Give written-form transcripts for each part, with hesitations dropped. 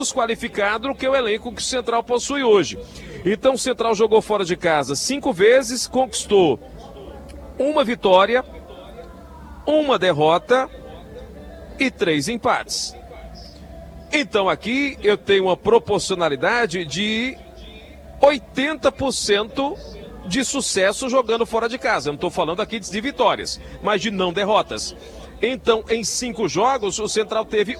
qualificado do que o elenco que o Central possui hoje. Então o Central jogou fora de casa 5 vezes, conquistou 1 vitória, 1 derrota e 3 empates. Então aqui eu tenho uma proporcionalidade de 80% de sucesso jogando fora de casa. Eu não estou falando aqui de vitórias, mas de não derrotas. Então, em 5 jogos, o Central teve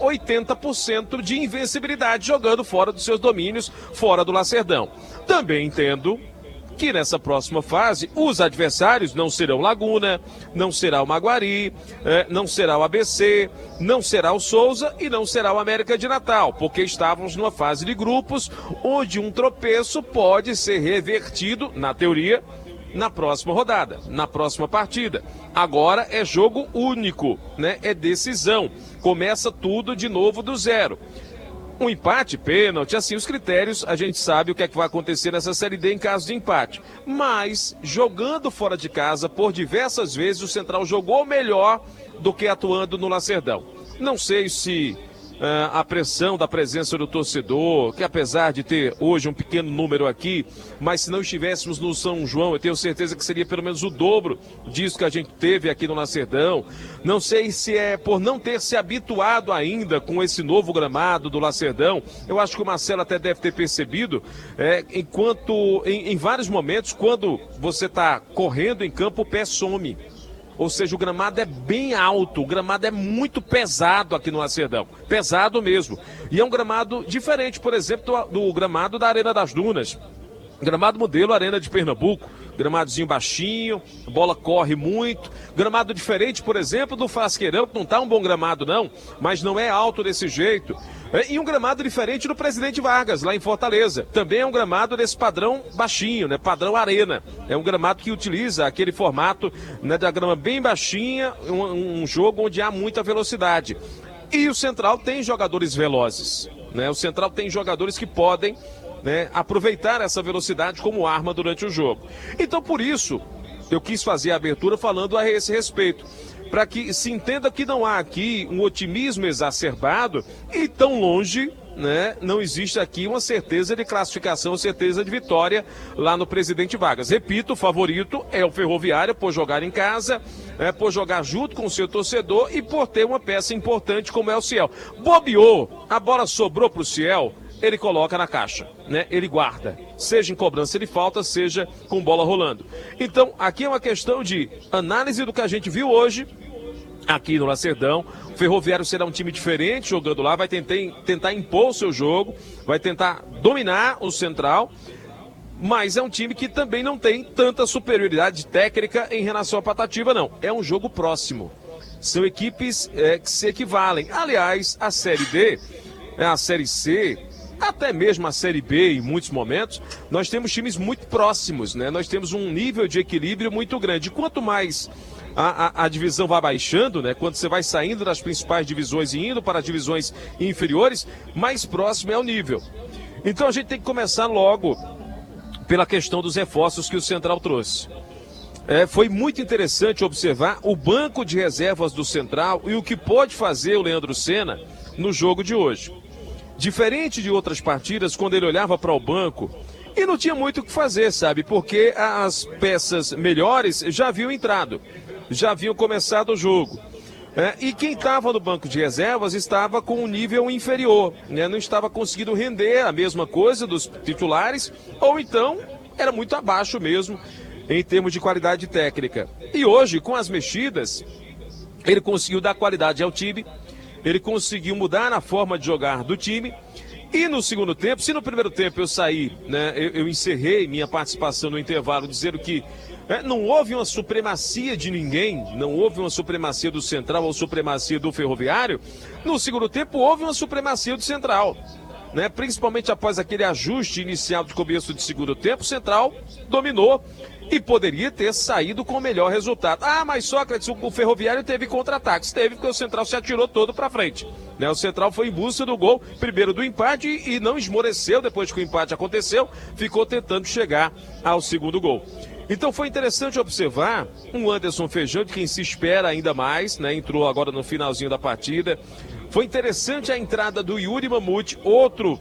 80% de invencibilidade jogando fora dos seus domínios, fora do Lacerdão. Também entendo que nessa próxima fase, os adversários não serão Laguna, não será o Maguari, não será o ABC, não será o Souza e não será o América de Natal, porque estávamos numa fase de grupos onde um tropeço pode ser revertido, na teoria, na próxima rodada, na próxima partida. Agora é jogo único, né? É decisão. Começa tudo de novo do zero. Um empate, pênalti, assim, os critérios, a gente sabe o que é que vai acontecer nessa Série D em caso de empate. Mas, jogando fora de casa, por diversas vezes, o Central jogou melhor do que atuando no Lacerdão. Não sei se a pressão da presença do torcedor, que apesar de ter hoje um pequeno número aqui, mas se não estivéssemos no São João, eu tenho certeza que seria pelo menos o dobro disso que a gente teve aqui no Lacerdão. Não sei se é por não ter se habituado ainda com esse novo gramado do Lacerdão. Eu acho que o Marcelo até deve ter percebido, enquanto em vários momentos, quando você está correndo em campo, o pé some. Ou seja, o gramado é bem alto, o gramado é muito pesado aqui no Lacerdão, pesado mesmo. E é um gramado diferente, por exemplo, do gramado da Arena das Dunas. Gramado modelo Arena de Pernambuco, gramadozinho baixinho, a bola corre muito. Gramado diferente, por exemplo, do Frasqueirão, que não está um bom gramado não, mas não é alto desse jeito. E um gramado diferente do Presidente Vargas, lá em Fortaleza. Também é um gramado desse padrão baixinho, né? Padrão arena. É um gramado que utiliza aquele formato, né, da grama bem baixinha, um jogo onde há muita velocidade. E o Central tem jogadores velozes, né? O Central tem jogadores que podem, né, aproveitar essa velocidade como arma durante o jogo. Então, por isso, eu quis fazer a abertura falando a esse respeito, para que se entenda que não há aqui um otimismo exacerbado e tão longe, né, não existe aqui uma certeza de classificação, certeza de vitória lá no Presidente Vargas. Repito, o favorito é o Ferroviário por jogar em casa, por jogar junto com o seu torcedor e por ter uma peça importante como é o Ciel. Bobeou, a bola sobrou para o Ciel, ele coloca na caixa, né? Ele guarda, seja em cobrança de falta, seja com bola rolando. Então, aqui é uma questão de análise do que a gente viu hoje aqui no Lacerdão. O Ferroviário será um time diferente jogando lá, vai tentar impor o seu jogo, vai tentar dominar o Central, mas é um time que também não tem tanta superioridade técnica em relação à Patativa, não. É um jogo próximo. São equipes que se equivalem. Aliás, a Série D, a Série C, até mesmo a Série B, em muitos momentos, nós temos times muito próximos, né? Nós temos um nível de equilíbrio muito grande. Quanto mais a divisão vai baixando, né? Quando você vai saindo das principais divisões e indo para as divisões inferiores, mais próximo é o nível. Então a gente tem que começar logo pela questão dos reforços que o Central trouxe. Foi muito interessante observar o banco de reservas do Central e o que pode fazer o Leandro Senna no jogo de hoje. Diferente de outras partidas, quando ele olhava para o banco e não tinha muito o que fazer, sabe? Porque as peças melhores já haviam entrado, já haviam começado o jogo. E quem estava no banco de reservas estava com um nível inferior, né? Não estava conseguindo render a mesma coisa dos titulares, ou então era muito abaixo mesmo em termos de qualidade técnica. E hoje, com as mexidas, ele conseguiu dar qualidade ao time. Ele conseguiu mudar a forma de jogar do time. E no segundo tempo, se no primeiro tempo eu saí, né, eu encerrei minha participação no intervalo dizendo que não houve uma supremacia de ninguém, não houve uma supremacia do Central ou supremacia do Ferroviário, no segundo tempo houve uma supremacia do Central. Né? Principalmente após aquele ajuste inicial de começo de segundo tempo, o Central dominou e poderia ter saído com o melhor resultado. Mas Sócrates, o Ferroviário teve contra-ataques. Teve, porque o Central se atirou todo para frente. Né? O Central foi em busca do gol, primeiro do empate, e não esmoreceu depois que o empate aconteceu, ficou tentando chegar ao segundo gol. Então foi interessante observar um Anderson Feijão, de quem se espera ainda mais, né? Entrou agora no finalzinho da partida. Foi interessante a entrada do Yuri Mamute, outro